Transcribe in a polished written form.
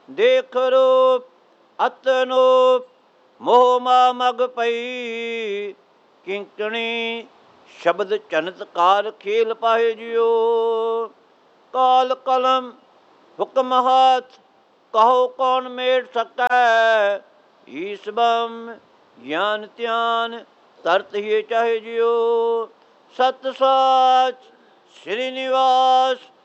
ਦੇਖ ਰੂਪ ਅਤਨੂਪ ਮੋਹ ਮਾ ਮਗ ਪਈ। ਕਿੰਕਣੀ ਸ਼ਬਦ ਚਨਤ ਕਾਰ ਖੇਲ ਪਾਏ ਜਿਉ। ਕਾਲ ਕਲਮ ਹੁਕਮ ਹਾਥ ਕਹੋ ਕੌਣ ਮੇਟ ਸਕੈ। ਈਸ ਬਮ ਗਿਆਨ ਧਿਆਨ ਤਰਤ ਹੀ ਚਾਹੇ ਜਿਉ। ਸਤ ਸਾਚ ਸ੍ਰੀ ਨਿਵਾਸ